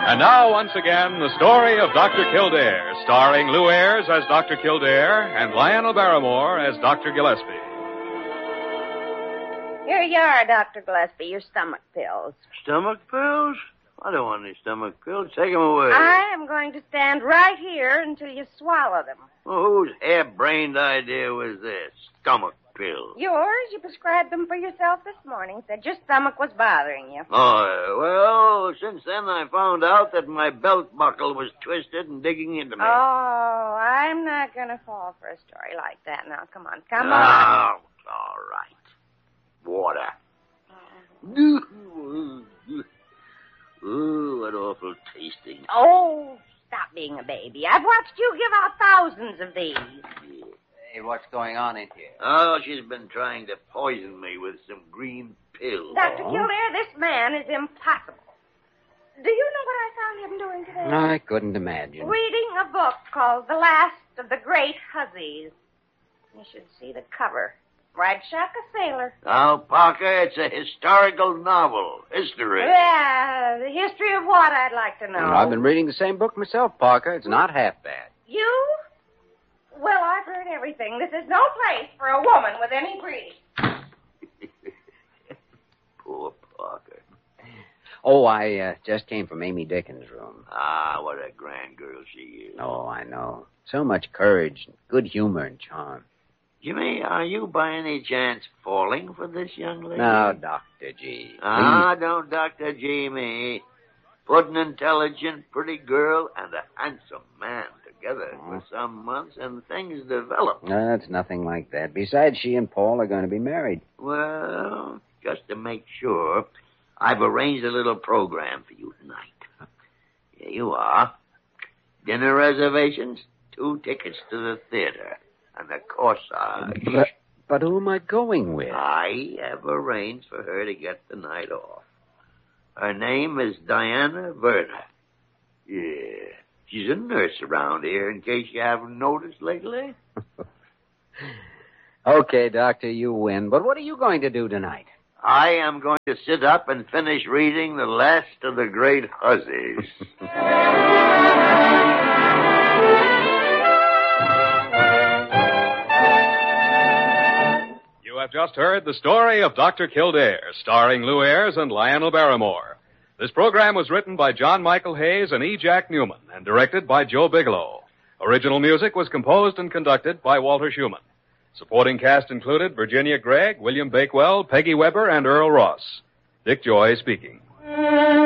And now, once again, the story of Dr. Kildare, starring Lou Ayres as Dr. Kildare and Lionel Barrymore as Dr. Gillespie. Here you are, Dr. Gillespie, your stomach pills. Stomach pills? I don't want any stomach pills. Take them away. I am going to stand right here until you swallow them. Well, whose hair-brained idea was this? Stomach pills. Yours? You prescribed them for yourself this morning. Said your stomach was bothering you. Oh, well, since then I found out that my belt buckle was twisted and digging into me. Oh, I'm not going to fall for a story like that. Now, come on. Oh, all right. Water. Ooh, what awful tasting. Oh, stop being a baby. I've watched you give out thousands of these. Hey, what's going on in here? Oh, she's been trying to poison me with some green pills. Dr. Kildare, this man is impossible. Do you know what I found him doing today? I couldn't imagine. Reading a book called The Last of the Great Hussies. You should see the cover. Bradshaw a sailor. Now, Parker, it's a historical novel. History. Yeah, the history of what, I'd like to know. I've been reading the same book myself, Parker. It's not half bad. You? Well, I've heard everything. This is no place for a woman with any breeding. Poor Parker. Oh, I just came from Amy Dickens' room. Ah, what a grand girl she is. Oh, I know. So much courage, good humor, and charm. Jimmy, are you by any chance falling for this young lady? No, Dr. G. Ah, don't Dr. G me. Put an intelligent, pretty girl and a handsome man together for some months, and things develop. No, it's nothing like that. Besides, she and Paul are going to be married. Well, just to make sure, I've arranged a little program for you tonight. Here you are. Dinner reservations, 2 tickets to the theater, and a corsage. But who am I going with? I have arranged for her to get the night off. Her name is Diana Verna. Yeah. She's a nurse around here, in case you haven't noticed lately. Okay, Doctor, you win. But what are you going to do tonight? I am going to sit up and finish reading The Last of the Great Hussies. You have just heard the story of Dr. Kildare, starring Lou Ayres and Lionel Barrymore. This program was written by John Michael Hayes and E. Jack Newman and directed by Joe Bigelow. Original music was composed and conducted by Walter Schumann. Supporting cast included Virginia Gregg, William Bakewell, Peggy Weber, and Earl Ross. Dick Joy speaking.